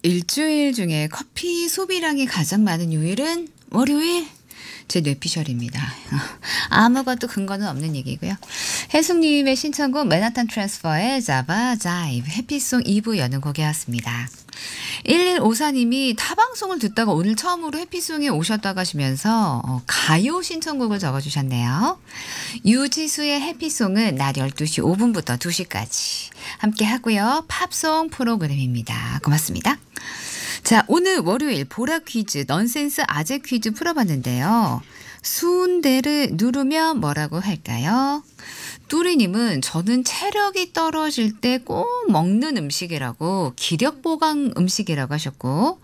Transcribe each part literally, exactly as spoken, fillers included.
일주일 중에 커피 소비량이 가장 많은 요일은 월요일? 제 뇌피셜입니다. 아무것도 근거는 없는 얘기고요. 혜숙님의 신청곡 맨하탄 트랜스퍼의 자바 자이브 해피송 이 부 여는 곡이었습니다. 일일오사님이 타방송을 듣다가 오늘 처음으로 해피송에 오셨다고 하시면서 어, 가요 신청곡을 적어주셨네요. 유지수의 해피송은 낮 열두 시 오 분부터 두 시까지 함께 하고요. 팝송 프로그램입니다. 고맙습니다. 자, 오늘 월요일 보라 퀴즈 넌센스 아재 퀴즈 풀어봤는데요. 순대를 누르면 뭐라고 할까요? 뚜리님은 저는 체력이 떨어질 때 꼭 먹는 음식이라고 기력 보강 음식이라고 하셨고,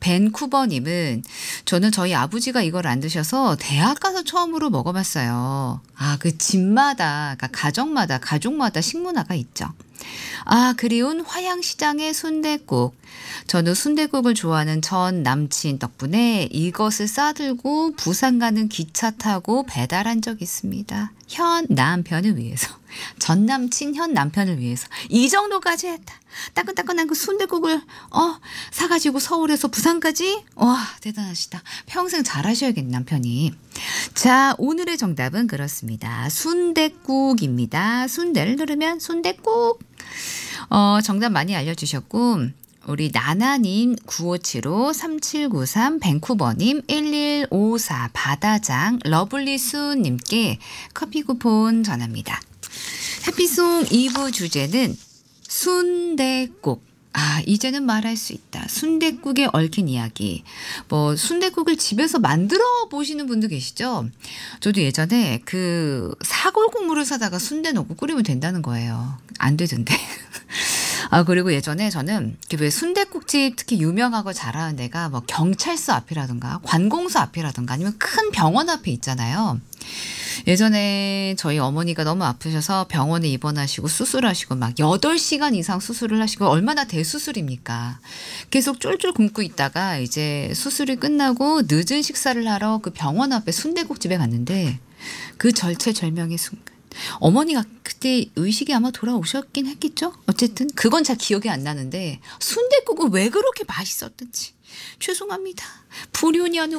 벤쿠버님은 저는 저희 아버지가 이걸 안 드셔서 대학 가서 처음으로 먹어봤어요. 아, 그 집마다, 그러니까 가정마다 가족마다 식문화가 있죠. 아, 그리운 화양시장의 순댓국. 저는 순댓국을 좋아하는 전 남친 덕분에 이것을 싸들고 부산 가는 기차 타고 배달한 적이 있습니다. 현 남편을 위해서. 전 남친 현 남편을 위해서. 이 정도까지 했다. 따끈따끈한 그 순댓국을 어 사가지고 서울에서 부산까지? 와, 대단하시다. 평생 잘하셔야겠네, 남편이. 자, 오늘의 정답은 그렇습니다. 순댓국입니다. 순대를 누르면 순댓국. 어, 정답 많이 알려주셨고, 우리 나나님 구오칠오 삼칠구삼 밴쿠버님 일일오사 바다장 러블리수님께 커피 쿠폰 전합니다. 해피송 이 부 주제는 순댓국. 아, 이제는 말할 수 있다. 순댓국에 얽힌 이야기. 뭐 순댓국을 집에서 만들어 보시는 분도 계시죠? 저도 예전에 그 사골 국물을 사다가 순대 넣고 끓이면 된다는 거예요. 안 되던데. 아, 그리고 예전에 저는 왜 순댓국집 특히 유명하고 잘하는 데가 뭐 경찰서 앞이라든가 관공서 앞이라든가 아니면 큰 병원 앞에 있잖아요. 예전에 저희 어머니가 너무 아프셔서 병원에 입원하시고 수술하시고 막 여덟 시간 이상 수술을 하시고 얼마나 대수술입니까? 계속 쫄쫄 굶고 있다가 이제 수술이 끝나고 늦은 식사를 하러 그 병원 앞에 순댓국집에 갔는데 그 절체절명의 순간. 어머니가 그때 의식이 아마 돌아오셨긴 했겠죠? 어쨌든 그건 잘 기억이 안 나는데 순댓국은 왜 그렇게 맛있었던지 죄송합니다. 불효녀는